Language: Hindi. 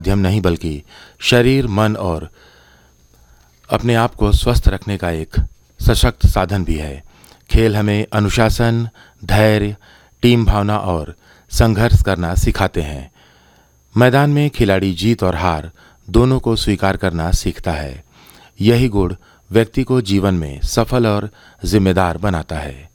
माध्यम नहीं बल्कि शरीर, मन और अपने आप को स्वस्थ रखने का एक सशक्त साधन भी है। खेल हमें अनुशासन, धैर्य, टीम भावना और संघर्ष करना सिखाते हैं। मैदान में खिलाड़ी जीत और हार दोनों को स्वीकार करना सीखता है। यही गुण व्यक्ति को जीवन में सफल और जिम्मेदार बनाता है।